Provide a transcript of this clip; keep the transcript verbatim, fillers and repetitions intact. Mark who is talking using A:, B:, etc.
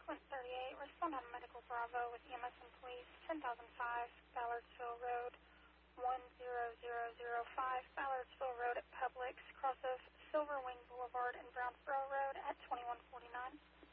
A: Quint thirty-eight, respond on Medical Bravo with E M S and Police, ten thousand five, Ballardsville Road, one zero zero zero five, Ballardsville Road at Publix, cross of Silver Wing Boulevard and Brownsboro Road at twenty-one forty-nine.